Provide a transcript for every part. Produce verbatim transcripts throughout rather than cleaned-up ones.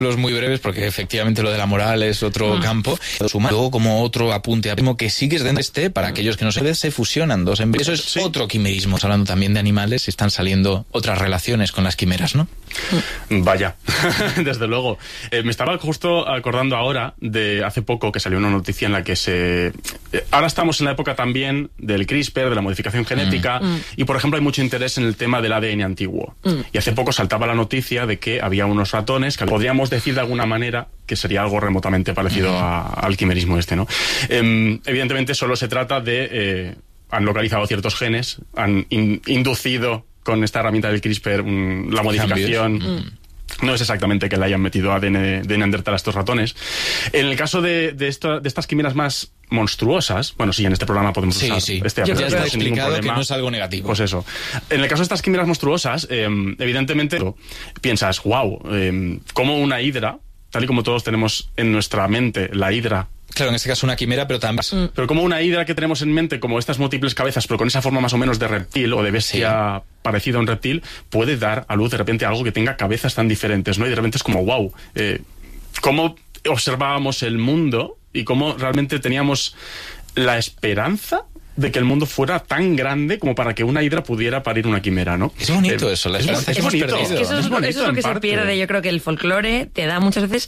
Los muy breves, porque efectivamente lo de la moral es otro mm. campo. Luego, como otro apunte, que sigues dentro de este, para aquellos que no se ven, se fusionan dos embriones. Eso es sí. otro quimerismo. Hablando también de animales, están saliendo otras relaciones con las quimeras, ¿no? Vaya, desde luego. Eh, me estaba justo acordando ahora de hace poco que salió una noticia en la que se... Eh, ahora estamos en la época también del CRISPR, de la modificación genética, mm. y por ejemplo hay mucho interés en el tema del A D N antiguo. Mm. Y hace poco saltaba la noticia de que había unos ratones que podríamos decir de alguna manera que sería algo remotamente parecido a, al quimerismo este, ¿no? Eh, evidentemente solo se trata de... Eh, han localizado ciertos genes, han in, inducido con esta herramienta del CRISPR um, la modificación. Mm. No es exactamente que le hayan metido A D N de Neandertal a estos ratones. En el caso de, de, esto, de estas quimeras más monstruosas, bueno, sí, en este programa podemos sí, usar sí. este ya está explicado que no es algo negativo. Pues eso. En el caso de estas quimeras monstruosas, eh, evidentemente piensas, wow, eh, como una hidra, tal y como todos tenemos en nuestra mente la hidra. Claro, en este caso una quimera, pero también... Mm. Pero como una hidra que tenemos en mente, como estas múltiples cabezas, pero con esa forma más o menos de reptil o de bestia sí. parecida a un reptil, puede dar a luz de repente algo que tenga cabezas tan diferentes, ¿no? Y de repente es como, wow, eh, cómo observábamos el mundo y cómo realmente teníamos la esperanza de que el mundo fuera tan grande como para que una hidra pudiera parir una quimera, ¿no? Es bonito eh, eso, la esperanza es, es bonito. Perdido, es que eso, ¿no? es, es, bonito, eso es lo que parte. se pierde. Yo creo que el folclore te da muchas veces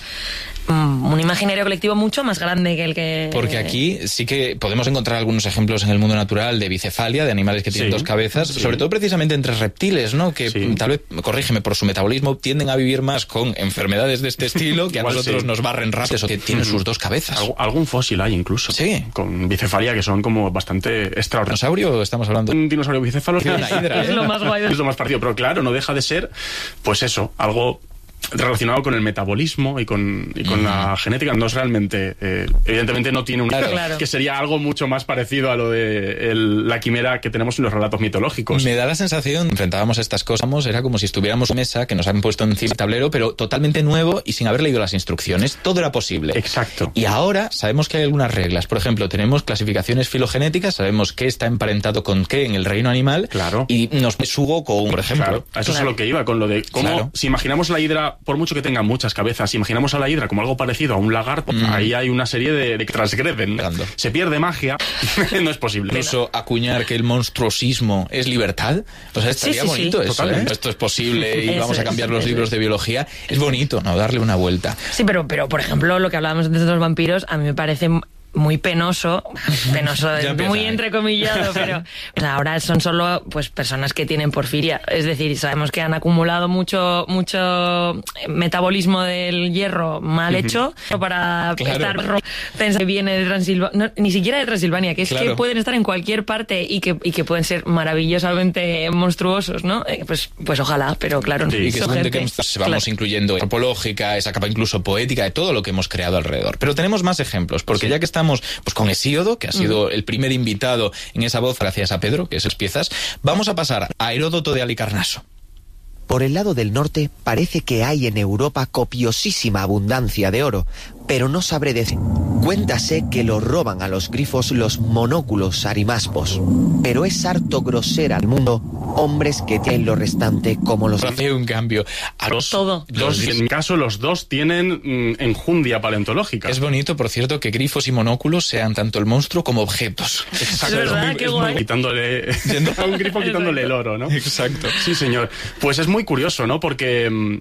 um, un imaginario colectivo mucho más grande que el que... Porque aquí sí que podemos encontrar algunos ejemplos en el mundo natural de bicefalia, de animales que tienen sí, dos cabezas, sí. sobre todo precisamente entre reptiles, ¿no? Que sí. tal vez, corrígeme, por su metabolismo tienden a vivir más con enfermedades de este estilo que a nosotros sí. nos barren rápido, que tienen mm. sus dos cabezas. Alg- algún fósil hay incluso. Sí. Con bicefalia que son como bastante extraordinarios. ¿Dinosaurio estamos hablando? Un dinosaurio bicéfalo es, una hidra, es, ¿eh? lo más guay. Es lo más parecido, pero claro, no deja de ser, pues eso, algo relacionado con el metabolismo y con, y con uh-huh. la genética. No es realmente, eh, evidentemente no tiene un... Claro, claro. Que sería algo mucho más parecido a lo de el, la quimera que tenemos en los relatos mitológicos. Me da la sensación, enfrentábamos estas cosas, era como si estuviéramos en mesa, que nos han puesto encima del tablero, pero totalmente nuevo y sin haber leído las instrucciones. Todo era posible. Exacto. Y ahora sabemos que hay algunas reglas. Por ejemplo, tenemos clasificaciones filogenéticas, sabemos qué está emparentado con qué en el reino animal. Claro. Y nos sugo con, por ejemplo. Claro. A eso claro. es lo que iba, con lo de cómo, claro. si imaginamos la hidra, por mucho que tenga muchas cabezas, si imaginamos a la hidra como algo parecido a un lagarto, mm. ahí hay una serie de, de que transgreden. Grando. Se pierde magia, no es posible. Incluso acuñar que el monstruosismo es libertad, o sea, estaría sí, sí, bonito sí. eso, ¿eh? Esto es posible y eso vamos a cambiar es, los libros es. de biología. Es bonito, ¿no? Darle una vuelta. Sí, pero, pero por ejemplo, lo que hablábamos antes de los vampiros, a mí me parece... muy penoso, penoso, muy entrecomillado, pero o sea, ahora son solo pues personas que tienen porfiria, es decir, sabemos que han acumulado mucho mucho metabolismo del hierro mal hecho uh-huh. para claro. estar pensar que viene de Transilvania, no, ni siquiera de Transilvania, que es claro. que pueden estar en cualquier parte y que y que pueden ser maravillosamente monstruosos, ¿no? Eh, pues pues ojalá, pero claro, sí, no. Y que gente que vamos claro. incluyendo antropológica, esa capa incluso poética de todo lo que hemos creado alrededor. Pero tenemos más ejemplos, porque sí. ya que estamos pues con Hesíodo, que ha sido mm. el primer invitado en esa voz, gracias a Pedro, que esas piezas, vamos a pasar a Heródoto de Halicarnaso. Por el lado del norte parece que hay en Europa copiosísima abundancia de oro, pero no sabré decir. Cuéntase que lo roban a los grifos los monóculos arimaspos, pero es harto grosera al mundo hombres que tienen lo restante como los... Hace un cambio a los... Todo. Dos, en mi caso, los dos tienen mm, enjundia paleontológica. Es bonito, por cierto, que grifos y monóculos sean tanto el monstruo como objetos. Exacto. Es verdad, qué guay. Quitándole... a un grifo quitándole el oro, ¿no? Exacto. Sí, señor. Pues es muy curioso, ¿no? Porque... Mm,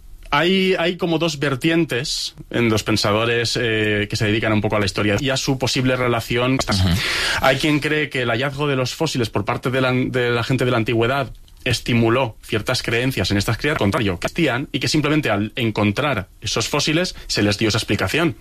Hay, hay como dos vertientes en los pensadores eh, que se dedican un poco a la historia y a su posible relación. Uh-huh. Hay quien cree que el hallazgo de los fósiles por parte de la, de la gente de la antigüedad estimuló ciertas creencias en estas criaturas, al contrario, que existían y que simplemente al encontrar esos fósiles se les dio esa explicación.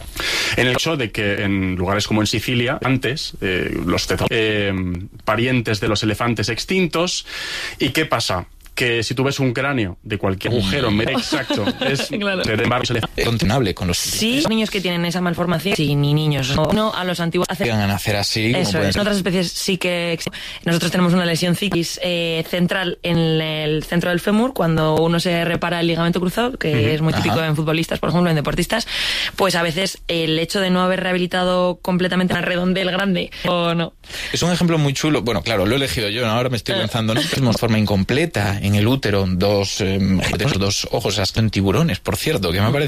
En el caso de que en lugares como en Sicilia, antes, eh, los eh, parientes de los elefantes extintos, ¿y qué pasa? Que si tú ves un cráneo de cualquier agujero, mm. exacto, es claro. condenable con los sí, niños que tienen esa malformación, sí, ni niños, no, no a los antiguos hace... llegan a nacer así. Eso es. En otras especies sí que nosotros tenemos una lesión ciquis eh, central en el centro del fémur cuando uno se repara el ligamento cruzado, que mm. es muy típico Ajá. en futbolistas, por ejemplo, en deportistas, pues a veces el hecho de no haber rehabilitado completamente una redondel grande o no. Es un ejemplo muy chulo. Bueno, claro, lo he elegido yo, ¿no? Ahora me estoy lanzando, ¿no? Es una forma incompleta en el útero dos, eh, dos ojos, hasta en tiburones, por cierto, que me ha parecido